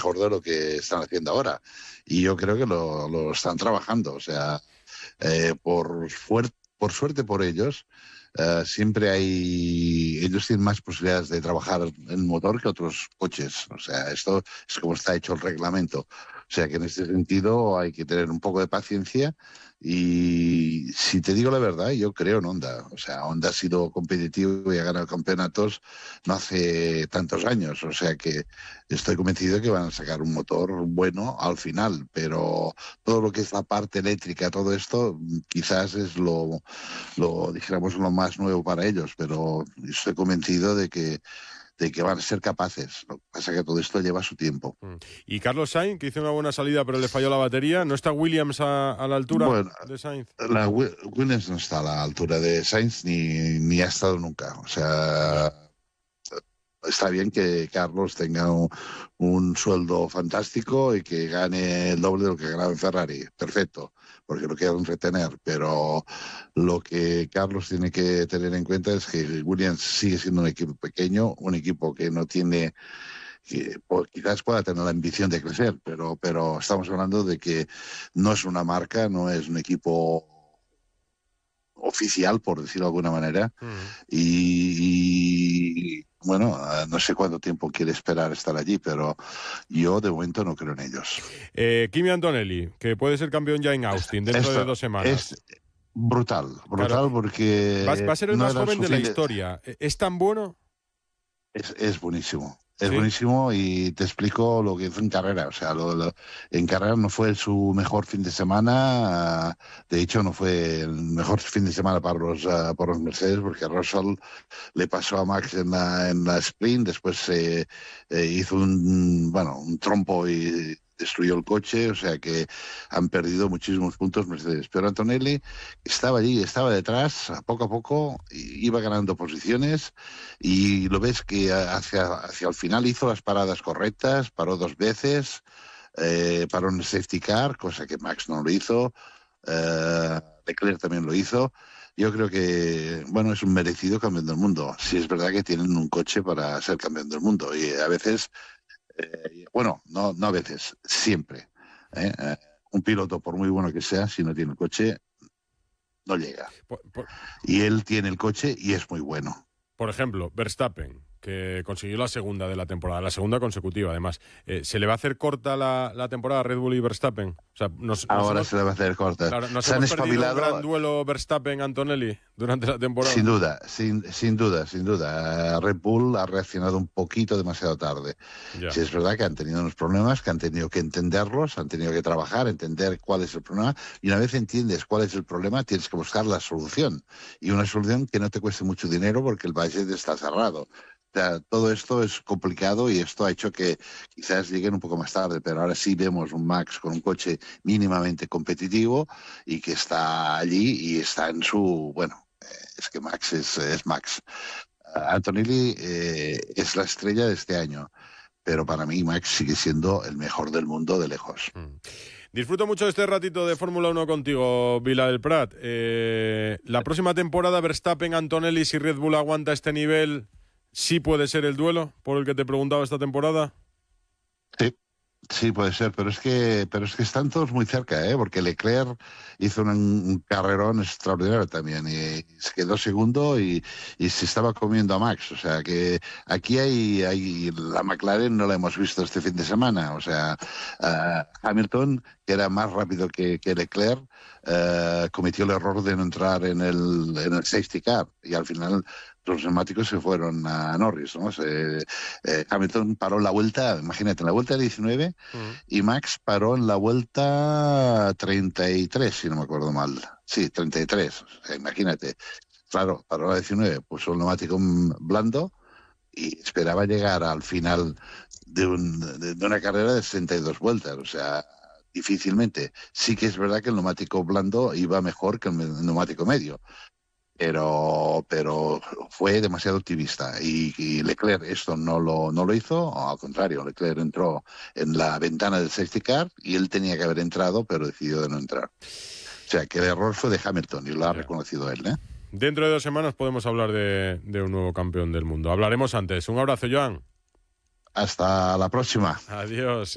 mejor de lo que están haciendo ahora. Y yo creo que lo están trabajando. O sea, por suerte por ellos, siempre ellos tienen más posibilidades de trabajar en motor que otros coches. O sea, esto es como está hecho el reglamento. O sea, que en este sentido hay que tener un poco de paciencia. Y si te digo la verdad, yo creo en Honda. O sea, Honda ha sido competitivo y ha ganado campeonatos no hace tantos años. O sea que estoy convencido de que van a sacar un motor bueno al final. Pero todo lo que es la parte eléctrica, todo esto, quizás es dijéramos, lo más nuevo para ellos. Pero estoy convencido de que van a ser capaces. Lo que pasa es que todo esto lleva su tiempo. Y Carlos Sainz, que hizo una buena salida, pero le falló la batería. ¿No está Williams a la altura Bueno, de Sainz? Williams no está a la altura de Sainz ni ha estado nunca. O sea, está bien que Carlos tenga un sueldo fantástico y que gane el doble de lo que ganaba en Ferrari. Perfecto, porque lo quieren retener. Pero lo que Carlos tiene que tener en cuenta es que Williams sigue siendo un equipo pequeño, un equipo que no tiene, que quizás pueda tener la ambición de crecer, pero estamos hablando de que no es una marca, no es un equipo oficial, por decirlo de alguna manera, y bueno, no sé cuánto tiempo quiere esperar estar allí, pero yo de momento no creo en ellos. Kimi Antonelli, que puede ser campeón ya en Austin dentro de 2 semanas. Es brutal, Claro, porque va a ser el no más era joven de la historia. ¿Es tan bueno? Es buenísimo. Es Sí. buenísimo y te explico lo que hizo en carrera. O sea, en carrera no fue su mejor fin de semana. De hecho, no fue el mejor fin de semana para los Mercedes, porque Russell le pasó a Max en la sprint. Después hizo un trompo y destruyó el coche. O sea que han perdido muchísimos puntos Mercedes. Pero Antonelli estaba allí, estaba detrás, a poco, iba ganando posiciones. Y lo ves que hacia el final hizo las paradas correctas, paró 2 veces, paró en el safety car, cosa que Max no lo hizo, Leclerc también lo hizo. Yo creo que, bueno, es un merecido campeón del mundo. Sí es verdad que tienen un coche para ser campeón del mundo y a veces, no a veces, siempre. Un piloto, por muy bueno que sea, si no tiene el coche, no llega. Y él tiene el coche y es muy bueno. Por ejemplo, Verstappen, que consiguió la segunda de la temporada, la segunda consecutiva, además. ¿Se le va a hacer corta la temporada a Red Bull y Verstappen? O sea, Ahora se le va a hacer corta. Claro, nos Se han hemos perdido un espabilado. gran duelo Verstappen-Antonelli durante la temporada. Sin duda, sin duda. Red Bull ha reaccionado un poquito demasiado tarde. Ya. Sí, es verdad que han tenido unos problemas, que han tenido que entenderlos, han tenido que trabajar, entender cuál es el problema. Y una vez entiendes cuál es el problema, tienes que buscar la solución. Y una solución que no te cueste mucho dinero porque el budget está cerrado. O sea, todo esto es complicado y esto ha hecho que quizás lleguen un poco más tarde, pero ahora sí vemos un Max con un coche mínimamente competitivo y que está allí y está en su, es que Max es Max. Antonelli es la estrella de este año, pero para mí Max sigue siendo el mejor del mundo de lejos. Disfruto mucho este ratito de Fórmula 1 contigo, Vila del Prat. La próxima temporada, Verstappen, Antonelli, si Red Bull aguanta este nivel, ¿sí puede ser el duelo por el que te preguntaba esta temporada? Sí, puede ser, pero es que están todos muy cerca, porque Leclerc hizo un carrerón extraordinario también y se quedó segundo y se estaba comiendo a Max. O sea que aquí hay la McLaren no la hemos visto este fin de semana. O sea, Hamilton, que era más rápido que Leclerc, cometió el error de no entrar en el safety car y al final los neumáticos se fueron a Norris, ¿no? Hamilton paró en la vuelta, imagínate, en la vuelta 19 y Max paró en la vuelta 33, si no me acuerdo mal. Sí, 33, o sea, imagínate. Claro, paró la 19, puso el neumático blando y esperaba llegar al final de una carrera de 62 vueltas, o sea, difícilmente. Sí que es verdad que el neumático blando iba mejor que el neumático medio, pero fue demasiado optimista y Leclerc esto no lo hizo, al contrario, Leclerc entró en la ventana del safety car y él tenía que haber entrado, pero decidió de no entrar. O sea, que el error fue de Hamilton y lo ha reconocido él, Dentro de 2 semanas podemos hablar de un nuevo campeón del mundo. Hablaremos antes. Un abrazo, Joan. Hasta la próxima. Adiós.